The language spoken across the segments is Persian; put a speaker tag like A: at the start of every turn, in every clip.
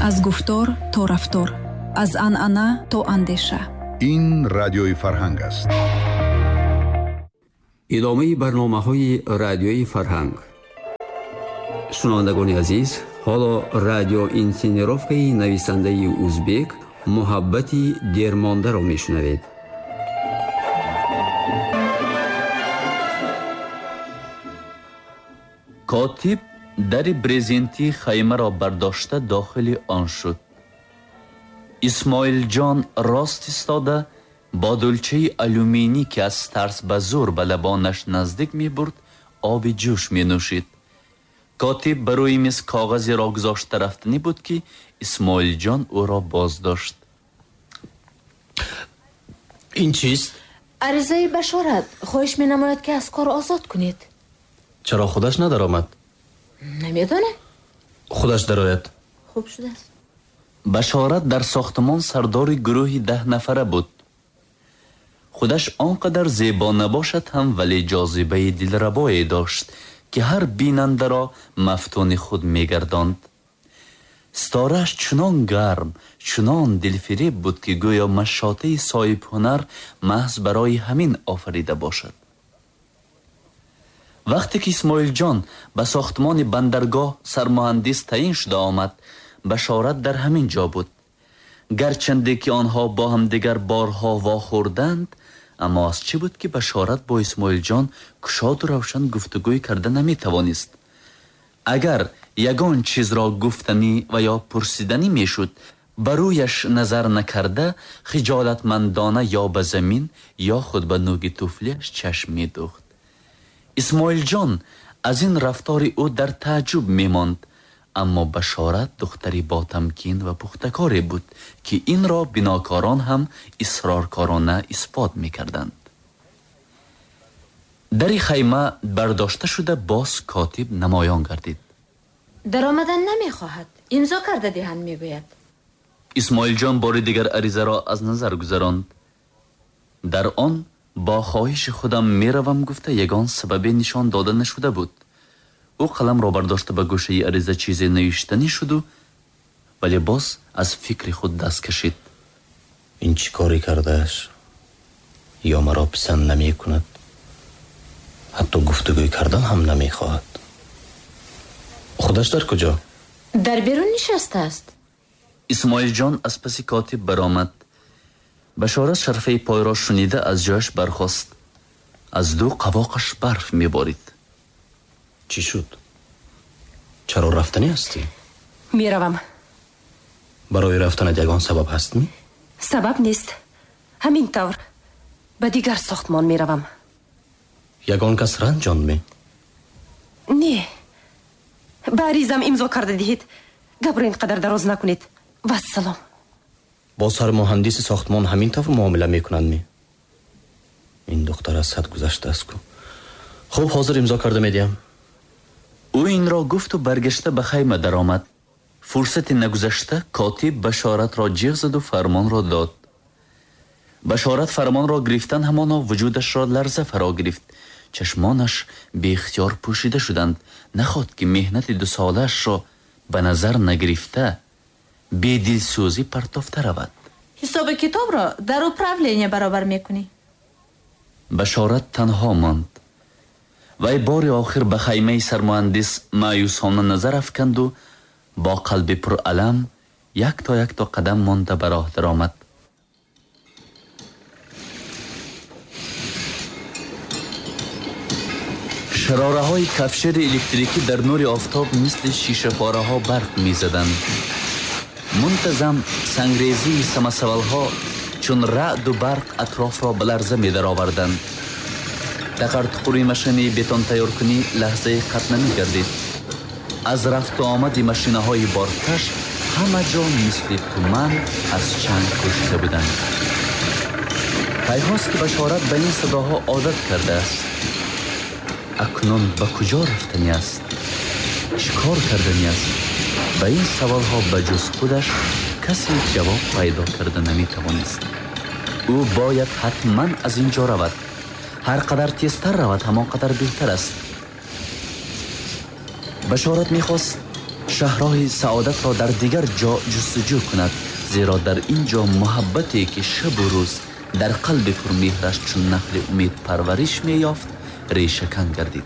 A: از گفتار تا رفتار، از عنعنه تا اندیشه.
B: این رادیوی فرهنگ است.
C: ادامه برنامه‌های رادیوی فرهنگ. شنوندگان عزیز، حالا رادیو اینسینیروفکای نویسنده ازبک محبتی دیرمانده را میشنوید.
D: کاتب در برزنتی خیمه را برداشته داخل آن شد. اسماعیل جان راست ایستاده با دلچه آلومینی که از ترس به زور به لبانش نزدیک می برد آب جوش می نوشید. کاتب برای میز کاغذی را گذاشته رفتنی بود که اسماعیل جان او را باز داشت.
E: این چیست؟
F: عریضه بشارت. خواهش می نماید که از کار آزاد کنید.
E: چرا خودش ندار آمد؟
F: نمیدانه.
E: خودش درآید.
F: خوب شده است.
D: بشارت در ساختمان سردار گروهی 10 نفره بود. خودش آنقدر زیبا نباشد هم ولی جاذبه دلربایی داشت که هر بیننده را مفتون خود میگرداند. ستاره‌اش چنان گرم، چنان دلفریب بود که گویا مشاطه صاحب هنر محض برای همین آفریده باشد. وقتی که اسماعیل جان به ساختمان بندرگاه سرمهندس تعیین شده آمد، بشارت در همین جا بود. گرچنده که آنها با هم دیگر بارها واخوردند، اما از چی بود که بشارت با اسماعیل جان گشاد و روشن گفتگوی کرده نمی توانست؟ اگر یگان چیز را گفتنی و یا پرسیدنی می شد، برویش نظر نکرده خجالتمندانه یا به زمین یا خود به نوک توفلیش چشم می دوخت. اسماعیل جان از این رفتار او در تعجب می ماند، اما بشارت دختری با تمکین و پختکاری بود که این را بناکاران هم اصرارکارانه اثبات می کردند. در خیمه برداشته شده باز کاتب نمایان گردید.
F: در آمدن نمی خواهد. امضا کرده دهند می گوید.
D: اسماعیل جان بار دیگر عریضه را از نظر گذراند. در آن با خواهش خودم می روم گفته یگان سببی نشان داده نشده بود. او قلم را برداشته به گوشه عریضه چیزی نوشتنی شد و ولی باز از فکر خود دست کشید.
E: این چی کاری کردهش؟ یا مرا پسند نمی کند؟ حتی گفتگوی کردن هم نمی خواهد. خودش در کجا؟
F: در بیرون نشسته است.
D: اسماعیل جان از پس کاتب برآمد. بشارت شرفه پای را شنیده از جایش برخاست. از دو قواقش برف می بارید.
E: چی شد؟ چرا رفتنی هستی؟
G: می روم.
E: برای رفتن یگان سبب هست می؟
G: سبب نیست. همین طور به دیگر ساختمان می روم.
E: یگان کس رنجان می؟
G: نه. به عریضم امضا کرده دهید. گپ را اینقدر دراز نکنید. و سلام.
E: با سرمهندس ساختمان همین طور معامله می کنند می؟ این دختر از حد گذشته است کو. خوب حاضر امضا کرده می دیم.
D: او این را گفت و برگشته به خیمه در آمد. فرصت نگذشته کاتب بشارت را جیغ زد و فرمان را داد. بشارت فرمان را گرفتن همانا وجودش را لرزه فرا گرفت. چشمانش بی اختیار پوشیده شدند. نخواد که مهنت 2 سالش را به نظر نگرفته بی دلسوزی پرتافته رود.
F: حساب کتاب را در اپراولینی برابر میکنی.
D: بشارت تنها ماند. وی بار آخر به خیمه سرمهندس مایوسانه نظر افکند و با قلب پر علم یک تا قدم مانده به راه درآمد. شراره های کفشر الکتریکی در نور آفتاب مثل شیشه پاره ها برق می زدند. منتظم سنگریزی سمسول ها چون رعد و برق اطراف را به لرزه می در آوردند. تقرطقوری ماشینی بتون تیار کنی لحظه قطع نمی گردید. از رفت و آمد ماشینه های بارکش همه جا مثل تومن از چنگ کشیده بودند. پیهاست که بشارت به این صداها عادت کرده است. اکنون به کجا رفتنی است؟ چیکار کردنی است؟ به این سوال ها بجز خودش کسی جواب پیدا کرده نمی توانست. او باید حتما از اینجا رود. هر قدر تیزتر رود همان قدر بهتر است. بشارت میخواست шаҳрои саодатро дар дигар ҷо ҷустуҷӯ кунад, зеро дар ин ҷо муҳаббате ки шабу рӯз дар қалби пурмеҳраш чун нахли умед парвариш меёфт, решакан гардид.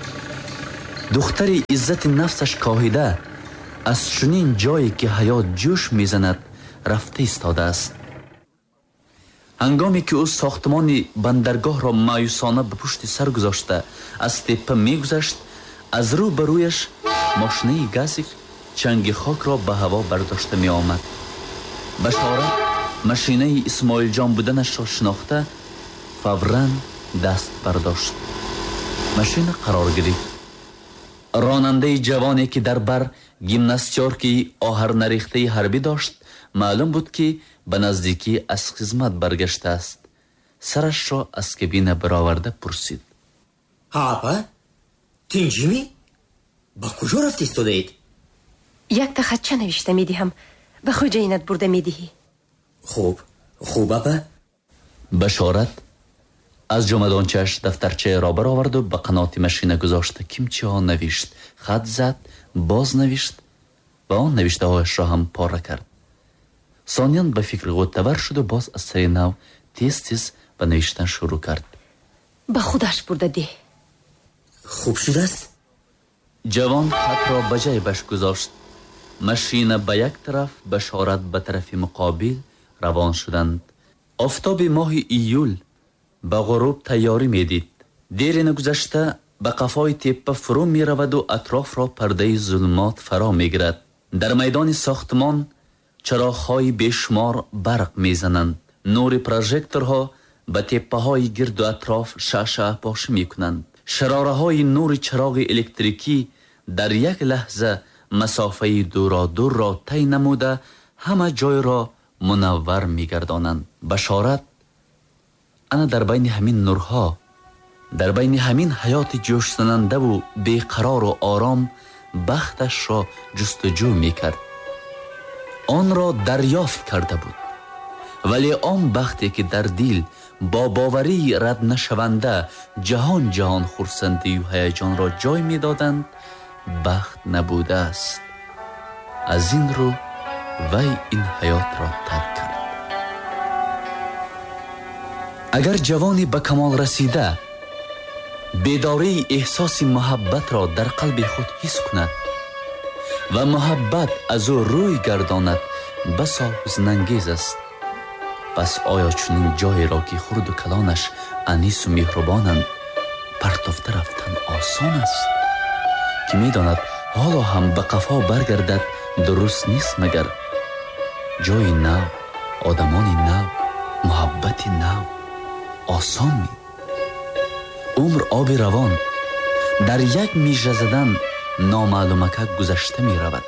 D: духтари иззати нафсаш коҳида аз чунин ҷое ки ҳаёт ҷӯш мезанад рафта истодааст. ҳангоме ки ӯ сохтмони бандаргоҳро маъюсона ба пушти сар гузошта аз теппа мегузашт, аз рӯ ба рӯяш мошинаи газик чанги хокро ба ҳаво бардошта меомад. башорат машинаи исмоилҷон буданашро шинохта фавран даст бардошт. машина қарор гирифт. ронандаи ҷавоне ки дар бар гимнастёркаи оҳарнарехтаи ҳарбӣ дошт, маълум буд ки ба наздикӣ аз хизмат баргаштааст. сарашро аз кабина бароварда пурсид.
H: апа, тинҷимӣ? ба куҷо рафта истодаед?
G: якта хатча навишта медиҳам, ба хоҷаинат бурда медиҳӣ.
H: хуб апа.
D: башорат аз ҷомадончааш дафтарчаеро бароварду ба қаноти машина гузошта кимчиҳо навишт, хат зад, боз навишт ва он навиштаҳояшро ҳам пора кард. сонян ба фикри ғуттавар шуду боз аз сари нав тез ба навиштан шурӯъ кард.
G: ба худаш бурда деҳ.
H: хуб шудааст.
D: ҷавон хатро ба ҷайбаш гузошт. машина ба як тараф, башорат ба тарафи муқобил равон шуданд. офтоби моҳи июл ба ғуруб тайёрӣ медид. дери нагузашта ба қафои теппа фурӯ мераваду атрофро пардаи зулмот фаро мегирад. дар майдони сохтмон чароғҳои бешумор барқ мезананд. нури прожекторҳо ба теппаҳои гирду атроф шаъшаъпошӣ мекунанд. шарораҳои нури чароғи электрикӣ дар як лаҳза масофаи дуроро тай намуда ҳама ҷойро мунаввар мегардонанд. башорат ана дар байни ҳамин нурҳо, дар байни ҳамин ҳаёти ҷӯшзанандаву беқарору ором бахташро ҷустуҷӯ мекард. онро дарёфт карда буд, вале он бахте ки дар дил бо боварии раднашаванда ҷаҳон хурсандию ҳаяҷонро ҷой медоданд, бахт набудааст. аз ин рӯ вай ин ҳаётро тарк кард. агар ҷавони ба камол расида бедории эҳсоси муҳаббатро дар қалби худ ҳис кунад ва муҳаббат аз ӯ рӯй гардонад, басо ҳузнангез аст. пас оё чунин ҷоеро ки хурду калонаш анису меҳрубонанд, партофта рафтан осон аст? ки медонад ҳоло ҳам ба қафо баргардад дуруст нест магар? ҷои нав, одамони нав, муҳаббати нав осон ми? умр оби равон дар як мижа задан номаълумака гузашта меравад.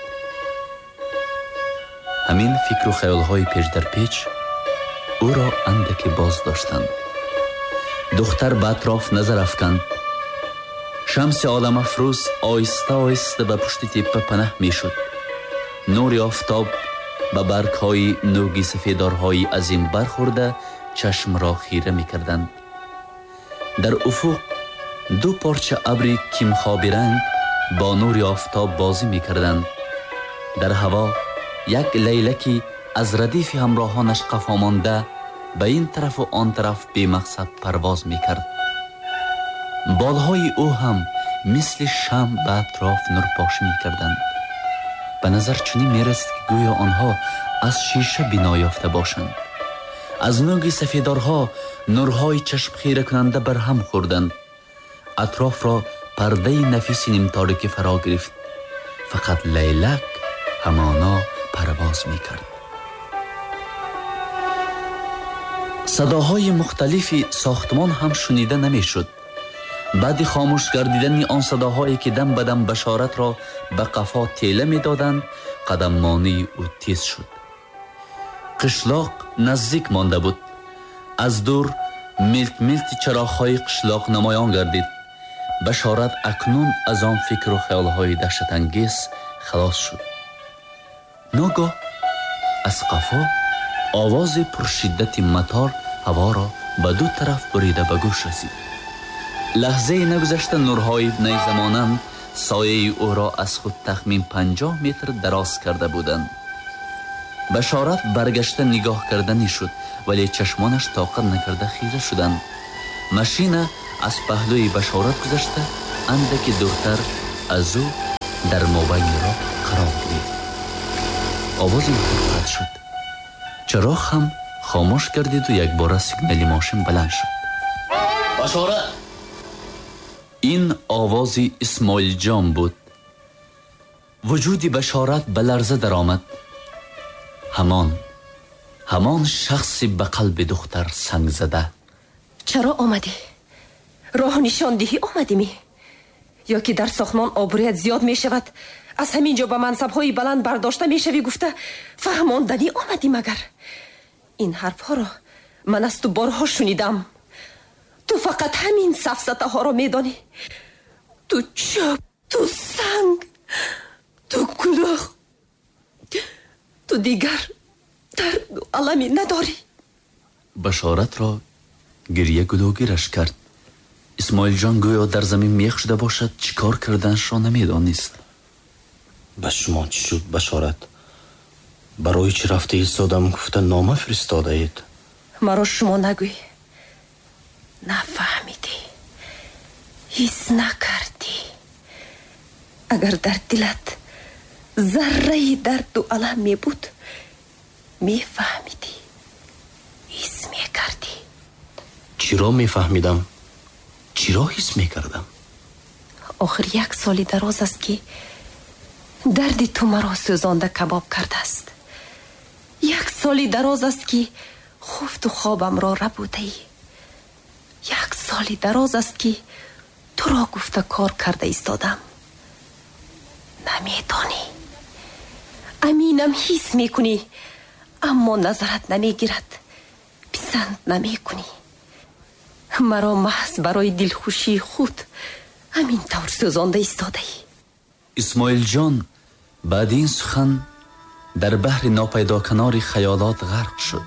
D: ҳамин фикру хаёлҳои пешдарпеч ӯро андаке боз доштанд. духтар ба атроф назар афканд. шамси оламафрӯз оҳиста оҳиста ба пушти теппа панаҳ мешуд. нури офтоб ба баргҳои нӯги сафедорҳои азим бархӯрда чашмро хира мекарданд. дар уфуқ ду порча абри кимхобиранг бо нури офтоб бозӣ мекарданд. дар ҳаво як лайлаки аз радифи ҳамроҳонаш қафомонда ба ин тарафу он тараф бемақсад парвоз мекард. болҳои ӯ ҳам мисли шам ба атроф нурпошӣ мекарданд. ба назар чунин мерасид ки гӯё онҳо аз шиша бино ёфта бошанд. аз нӯги сафедорҳо нурҳои чашмхиракунанда барҳам хӯрданд. атрофро пардаи нафиси нимторикӣ фаро гирифт. фақат лайлак ҳамоно парвоз мекард. садоҳои мухталифи сохтмон ҳам шунида намешуд. баъди хомӯш гардидани он садоҳое ки дам ба дам башоратро ба қафо тела медоданд, қадаммонии ӯ тез шуд. қишлоқ наздик монда буд. аз дур милт-милти чароғҳои қишлоқ намоён гардид. башорат акнун аз он фикру хаёлҳои даҳшатангез халос шуд. ногоҳ аз қафо овози пуршиддати матор ҳаворо ба ду тараф бурида ба гӯш расид. лаҳзаи нагузашта нурҳои найзамонанд сояи ӯро аз худ тахмин 50 метр дароз карда буданд. башорат баргашта нигоҳ карданӣ шуд, вале чашмонаш тоқат накарда хира шуданд. машина аз паҳлӯи башорат гузашта андаки дуртар аз ӯ дар мобайни роҳ қарор гирифт. овози мотор қатъ шуд. чироғ ҳам хомӯш гардиду якбора сигнали мошин баланд шуд.
E: башорат!
D: ин овози исмоилҷон буд. вуҷуди башорат ба ларза даромад. ҳамон шахси ба қалби духтар санг зада.
G: чаро омадӣ? роҳ нишондиҳӣ омадимӣ? ё ки дар сохтмон обрӯят зиёд мешавад, аз ҳамин ҷо ба мансабҳои баланд бардошта мешавӣ гуфта фаҳмонданӣ омадӣ магар? ин ҳарфҳоро ман аз ту борҳо шунидам. ту фақат ҳамин сафсатаҳоро медонӣ. ту чӯб, ту санг, ту кулӯх, ту дигар дарду алами надорӣ.
D: башоратро гирья гулӯгираш кард. исмоилҷон гӯё дар замин мех шуда бошад, чӣ кор карданашро намедонист.
E: ба шумо чӣ шуд, башорат? барои чӣ рафта истодам гуфта нома фиристодаед?
G: маро шумо нагӯй. нафаҳмидӣ, ҳис накардӣ. агар дар дилат зарраи дарду алам мебуд, мефаҳмидӣ, ҳис мекардӣ.
E: чиро мефаҳмидам? чиро ҳис мекардам?
G: охир 1 соли дароз аст ки дарди ту маро сӯзонда кабоб кардааст. 1 соли дароз аст ки хуфту хобамро рабудаӣ. 1 соли дароз аст ки туро гуфта кор карда истодам. намедонӣ. аминам ҳис мекунӣ, аммо назарат намегирад, писанд намекунӣ. маро маҳз барои дилхушии худ ҳамин тавр сӯзонда истодаӣ.
D: исмоилҷон баъди ин сухан дар баҳри нопайдоканори хаёлот ғарқ шуд.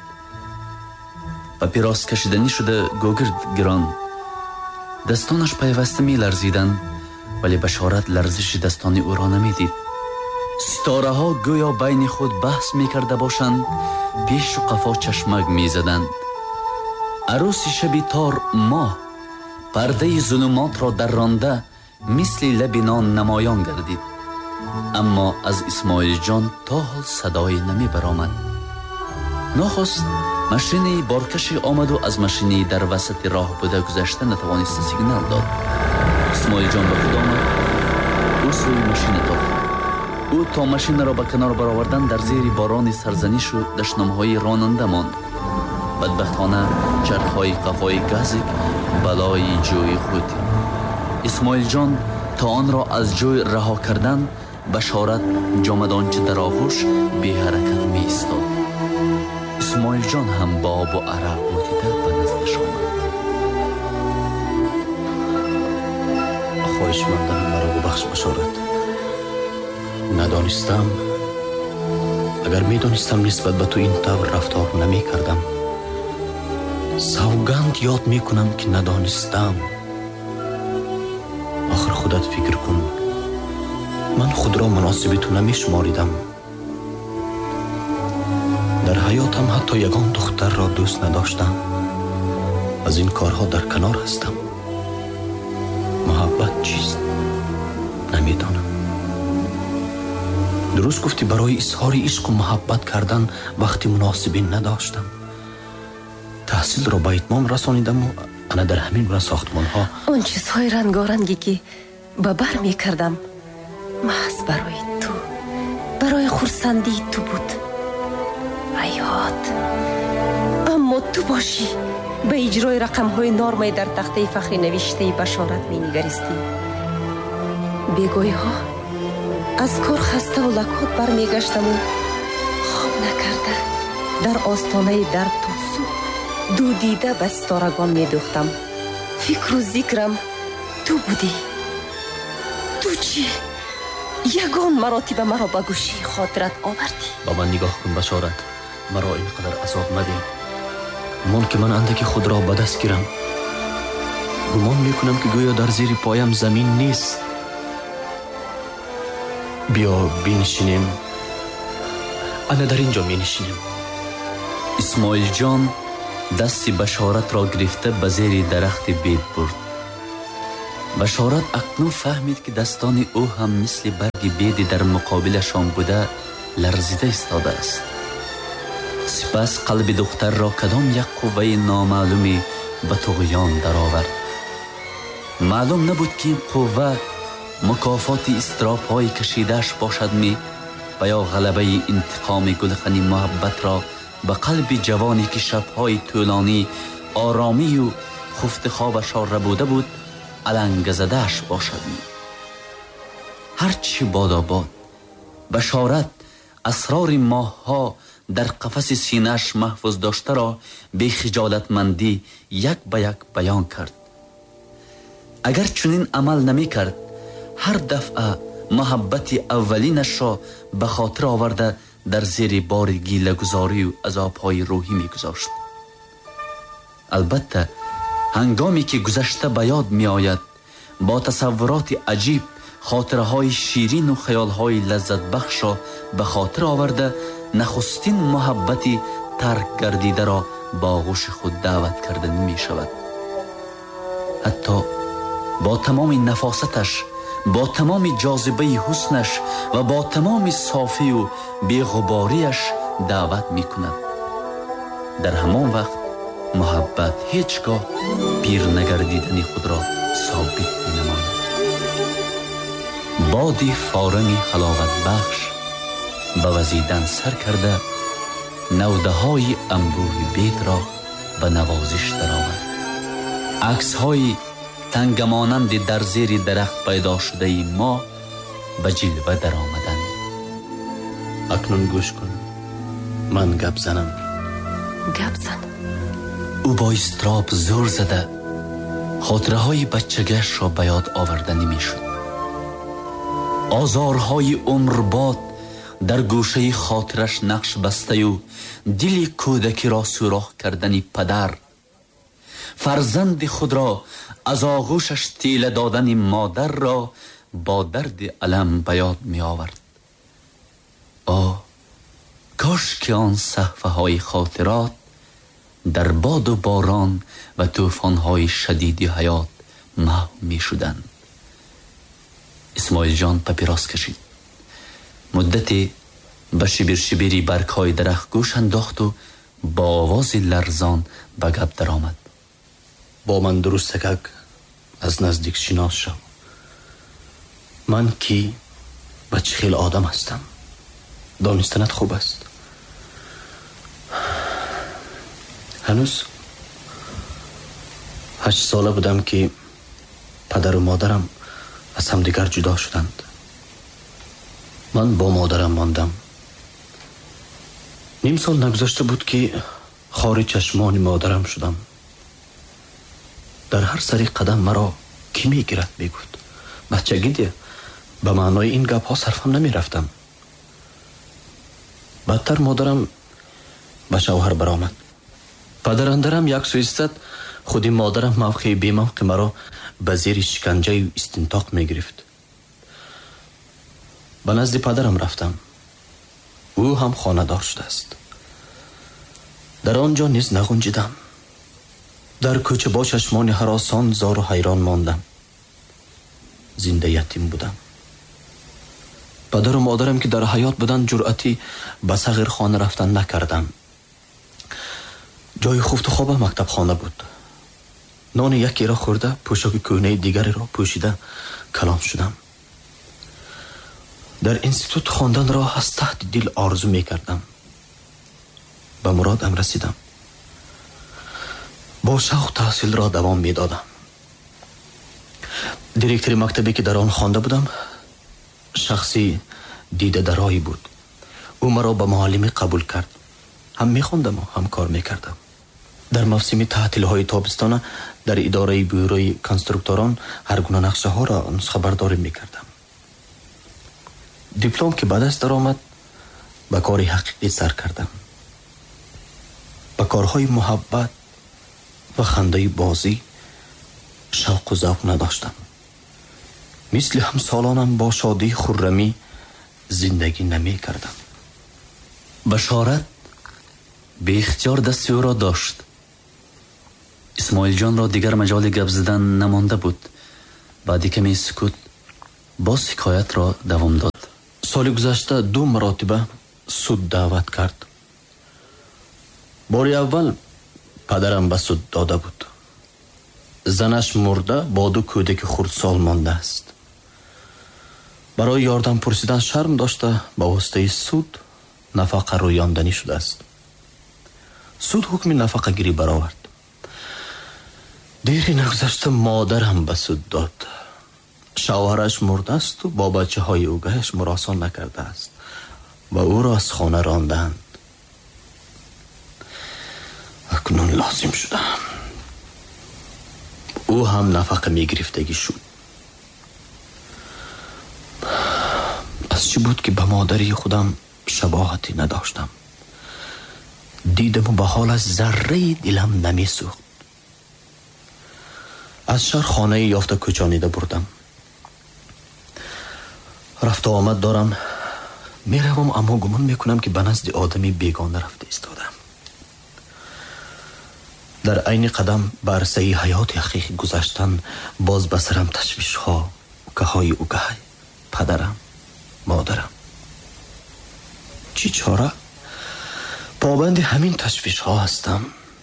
D: ба пирос кашиданӣ шуда гӯгирд гиронд. дастонаш пайваста меларзиданд, вале башорат ларзишидастони ӯро намедид. ситораҳо гӯё байни худ баҳс мекарда бошанд, пешу қафо чашмак мезаданд. арӯси шаби тор моҳ пардаи зулумотро дарронда мисли лаби нон намоён гардид. аммо аз исмоилҷон то ҳол садое намебаромад. нохост машини боркаши омаду аз машини дар васати роҳ буда гузашта натавониста сигнал дод. исмоилҷон ба худ омад. ӯ сӯи машина тохт. ӯ то машинаро ба канор баровардан дар зери борони сарзанишу дашномҳои ронанда монд. бадбахтона чархҳои қафои газик балои ҷӯи худ. исмоилҷон то онро аз ҷӯй раҳо кардан, башорат ҷомадонча дар оғӯш беҳаракат меистод. исмоилҷон ҳам ба обу арақ мудида ба наздаш омад.
E: хоҳишмандам, маро бубахш башорат. надонистам. агар медонистам нисбат ба ту ин тавр рафтор намекардам. савганд ёд мекунам ки надонистам. охир худат фикр кун. ман худро муносиби ту намешуморидам. дар ҳаётам ҳатто ягон духтарро дӯст надоштам. аз ин корҳо дар канор ҳастам. муҳаббат чист? намедонам. дуруст гуфтӣ, барои изҳори ишқу муҳаббат кардан вақти муносибӣ надоштам. таҳсилро ба итмом расонидаму ана дар ҳамин гуна сохтмонҳо
G: он чизҳои рангоранге ки ба бар мекардам маҳз барои ту, барои хурсандии ту буд. ҳаёт. аммо ту бошӣ ба иҷрои рақамҳои нормаи дар тахтаи фахри навиштаи башорат менигаристӣ. бегоҳиҳо аз кор хаставу лакот бармегаштаму хоб накарда дар остонаи дард то субҳ дудида ба ситорагон медӯхтам. фикру зикрам ту будӣ. ту чӣ ягон маротиба маро ба гӯшии хотират овардӣ.
E: ба ман нигоҳ кун башорат. маро ин қадар азоб надем. гумон ки ман андаки худро ба даст гирам. гумон мекунам ки гӯё дар зери поям замин нест. بیا بینشینیم. انا در اینجا می نشینیم.
D: اسماعیل جان دست بشارت را گرفته به زیر درخت بید برد. بشارت اکنون فهمید که دستان او هم مثل برگ بید در مقابلشان بوده لرزیده استاده است. سپس قلب دختر را کدام یک قوه نامعلومی به طغیان درآورد. معلوم نبود که این قوه مکافات اضطراب‌های کشیده‌اش باشد و یا غلبه انتقام گلخنی محبت را به قلب جوانی که شب‌های طولانی آرامی و خفت خوابش را ربوده بود علنگ زده‌اش باشد. هرچی باد بشارت اسرار ماه‌ها در قفس سینه‌اش محفوظ داشته را به خجالتمندی یک به یک بیان کرد. اگر چنین عمل نمی کرد هر دفعه محبت اولینش را به خاطر آورده در زیر بار گیله‌گذاری و عذاب‌های روحی می گذاشت. البته هنگامی که گذشته به یاد می آید با تصورات عجیب خاطرهای شیرین و خیالهای لذت بخش را به خاطر آورده نخستین محبتی ترک گردیده را با آغوش خود دعوت کرده می شود. حتی با تمام نفاستش، با تمام جاذبه حسنش و با تمام صافی و بی‌غباریش دعوت می کند. در همان وقت محبت هیچگاه پیر نگردیدن خود را ثابت می نماید. بادی فارمی حلاوت بخش به وزیدن سر کرده نوده های انبوه بید را به نوازش درآورد. عکس های تنگمانند در زیر درخت پیدا شده ای ما به جلوه در آمدن.
E: اکنون گوش کن، من گپ زنم.
G: گپ زن.
D: او با اضطراب زور زده خاطره های بچگیش را به یاد آورده نمی شد. آزارهای عمر باد در گوشه خاطرش نقش بسته و دل کودکی را سوراخ کردن پدر، فرزند خود را از آغوشش تیله دادن مادر را با درد علم به یاد می آورد. کاش که آن صحفه های خاطرات در باد و باران و طوفان های شدید حیات محو می شدند. اسماعیل جان پاپیراس کشید. مدتی به شبیری برگ های درخت گوش انداخت و با آواز لرزان به گپ در آمد.
E: با من درست تکک از نزدیک شناس شو. من کی و چه خیل آدم هستم. دانستنت خوب است. هنوز 8 ساله بودم که پدر و مادرم از همدیگر جدا شدند. من با مادرم ماندم. نیم سال نگذشته بود که خار چشمان مادرم شدم. در هر سری قدم مرا کی میگیرد میگفت. بچگی ده به معنای این گپ ها صرفم نمی رفتم. بدتر مادرم به شوهر برآمد. پدر اندرم یک سویستد خودی مادرم موقع بی‌موقع مرا به زیر شکنجه و استنطاق می گرفت. به نزد پدرم رفتم. او هم خانه‌دار شده است. در آنجا نیز نگنجیدم. در کوچه با چشمان هراسان زار و حیران ماندم. زنده یتیم بودم. پدر و مادرم که در حیات بودند جرأتی به صغیر خانه رفتن نکردم. جای خفت و خواب مکتب خانه بود. نان یکی را خورده پوشاک کهنه دیگری را پوشیده کلام شدم. در انستیتوت خواندن را از تحت دل آرزو می کردم. به مرادم رسیدم. با شوق تحصیل را دوام می دادم. دیرکتر مکتبی که در آن خوانده بودم شخصی دیده درایی بود. او مرا به معلمی قبول کرد. هم می خوندم و هم کار می کردم. در موسم تعطیل های تابستانه در اداره بیروی کنسترکتوران هر گونه نقشه ها را نسخه برداری می کردم. دیپلم که بعد از در آمد به کار حقیقی سر کردم. به کارهای محبت و خنده بازی شوق و ذوق نداشتم. مثل همسالانم با شادی خرمی зиндагӣ намекардам.
D: башорат беихтиёр дасти ӯро дошт. исмоилҷонро дигар маҷоли гап задан намонда буд. баъди каме сукут боз ҳикоятро давом дод.
E: соли гузашта 2 маротиба суд даъват кард. бори аввал падарам ба суд дода буд. занаш мурда бо 2 кӯдаки хурдсол мондааст. барои ёрдам пурсидан шарм дошта ба воситаи суд нафақа рӯёнданӣ шудааст. суд ҳукми нафақагирӣ баровард. дери нагузашта модарам ба суд дод. шавҳараш мурдасту бо бачаҳои угаяш муроса накардааст ва ӯро аз хона ронданд. акнун лозим шуда ӯ ҳам нафақа мегирифтагӣ шуд. аз чӣ буд ки ба модари худам шабоҳатӣ надоштам? дидаму ба ҳолаш зарраи дилам намесӯхт. аз шаҳр хонаи ёфта кӯчонида бурдам. рафту омад дорам. меравам, аммо гумон мекунам ки ба назди одами бегона рафта истодам. дар айни қадам ба арсаи ҳаёти ҳақиқӣ гузаштан боз ба сарам ташвишҳо, укаҳои угай, падарам, модарам. чӣ чора? побанди ҳамин ташвишҳо ҳастам.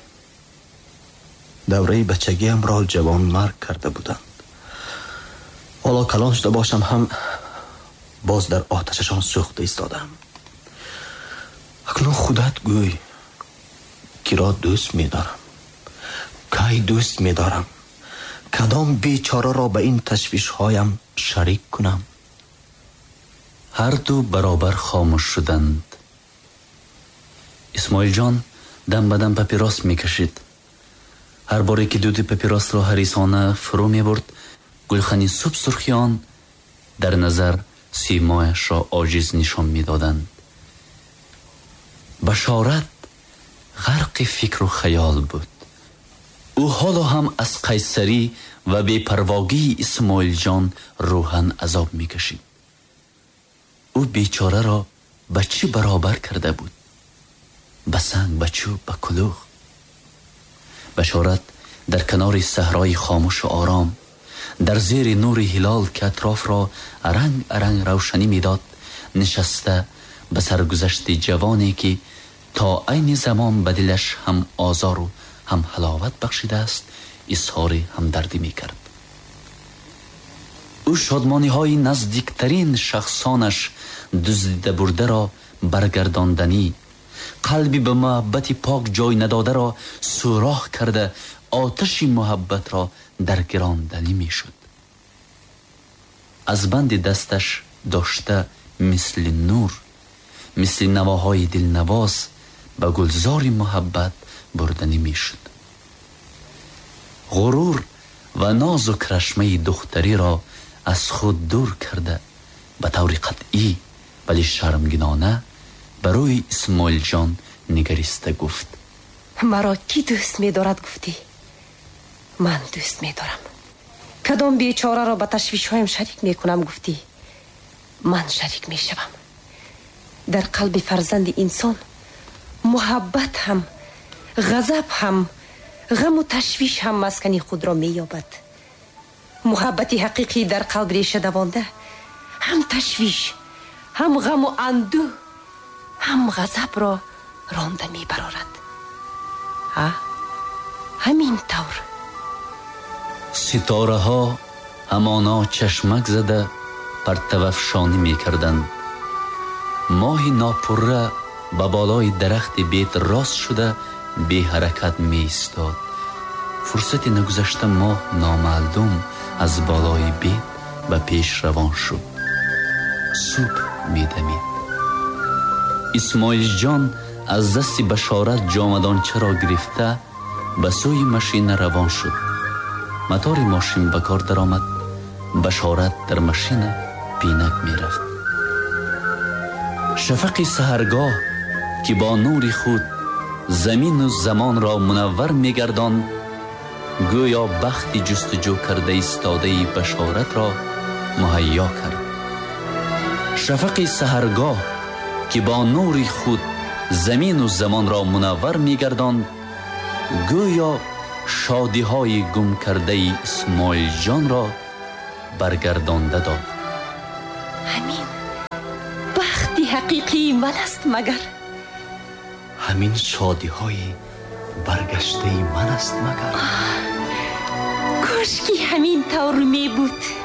E: давраи бачагиамро ҷавонмарг карда буданд. ҳоло калон шуда бошам ҳам боз дар оташашон сӯхта истодам. акнун худат гӯй, киро дӯст медорам, кай дӯст медорам, кадом бечораро ба ин ташвишҳоям шарик кунам?
D: ҳар ду баробар хомӯш шуданд. исмоилҷон дам ба дам папирос мекашид. ҳар боре ки дуди папиросро ҳарисона фурӯ мебурд, гулхани субҳ сурхиён дар назар симояшро оҷиз нишон медоданд. башорат ғарқи фикру хаёл буд. ӯ ҳоло ҳам аз қайсарӣ ва бепарвогии исмоилҷон рӯҳан азоб мекашид. ӯ бечораро ба чӣ баробар карда буд? ба санг, ба чӯб, ба кулӯғ. башорат дар канори саҳрои хомӯшу ором, дар зери нури ҳилол ки атрофро ранг аранг равшанӣ медод, нишаста ба саргузашти ҷавоне ки то айни замон ба дилаш ҳам озору ҳам ҳаловат бахшидааст, изҳори ҳамдардӣ мекард. ӯ шодмониҳои наздиктарин шахсонаш дуздида бурдаро баргардонданӣ, қалби ба муҳаббати пок ҷой надодаро сӯроғ карда оташи муҳаббатро даргиронданӣ мешуд. аз банди дасташ дошта мисли нур, мисли навоҳои дилнавоз ба гулзори муҳаббат бурданӣ мешуд. ғурур ва нозу крашмаи духтариро аз худ дур карда ба таври қатъӣ вале шармгинона ба рӯи исмоилҷон нигариста гуфт:
G: маро кӣ дӯст медорад гуфтӣ? ман дӯст медорам. кадом бечораро ба ташвишҳоям шарик мекунам гуфтӣ? ман шарик мешавам. дар қалби фарзанди инсон муҳаббат ҳам, ғазаб ҳам, ғаму ташвиш ҳам маскани худро меёбад. муҳаббати ҳақиқӣ дар қалб реша давонда ҳам ташвиш, ҳам ғаму андӯҳ, ҳам ғазабро ронда мебарорад. ҳамин тавр.
D: ситораҳо ҳамоно чашмак зада партавафшонӣ мекарданд. моҳи нопурра ба болои дарахти бет рост шуда беҳаракат меистод. фурсати нагузашта моҳ номаълум аз болои бет ба пеш равон шуд. субҳ медамид. исмоилҷон аз дасти башорат ҷомадончаро гирифта ба сӯи машина равон шуд. мотори мошин ба кор даромад. башорат дар машина пинак мерафт. шафақи саҳаргоҳ ки бо нури худ замину замонро мунаввар мегардонд, гӯё бахти ҷустуҷӯ карда истодаи башоратро муҳайё кард. шафақи саҳаргоҳ ки бо нури худ замину замонро мунаввар мегардонд, гӯё шодиҳои гумкардаи исмоилҷонро баргардонда дод.
G: ҳамин бахти ҳақиқии ман аст магар.
E: ҳамин шодиҳои баргаштаи ман аст магар.
G: кошки ҳамин тавр мебуд.